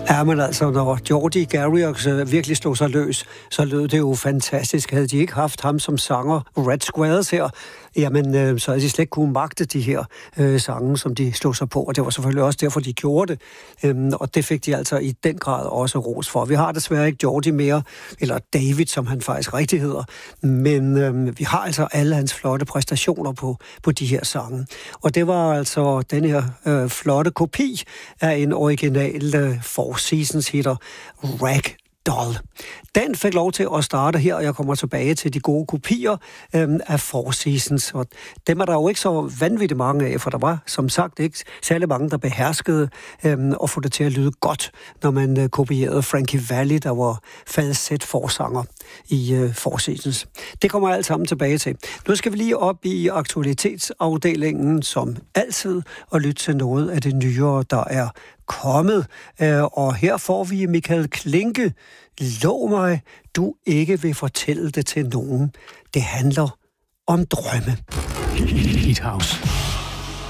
Ja, men altså, når Geordie Garriox virkelig slog sig løs, så lød det jo fantastisk. Havde de ikke haft ham som sanger, Red Squares her, jamen, så havde de slet ikke kunne magte de her sange, som de slog sig på, og det var selvfølgelig også derfor, de gjorde det. Og det fik de altså i den grad også ros for. Vi har desværre ikke Geordie mere, eller David, som han faktisk rigtig hedder, men vi har altså alle hans flotte præstationer på de her sange. Og det var altså den her flotte kopi af en original Four Seasons hitter, Ragdoll. Den fik lov til at starte her, og jeg kommer tilbage til de gode kopier af Four Seasons. Og dem er der jo ikke så vanvittigt mange af, for der var som sagt ikke særlig mange, der beherskede at få det til at lyde godt, når man kopierede Frankie Valli, der var falset forsanger i Four Seasons. Det kommer jeg alt sammen tilbage til. Nu skal vi lige op i aktualitetsafdelingen, som altid, og lytte til noget af det nyere, der er kommet. Og her får vi Michael Klinke. Lov mig, du ikke vil fortælle det til nogen. Det handler om drømme. Hit House.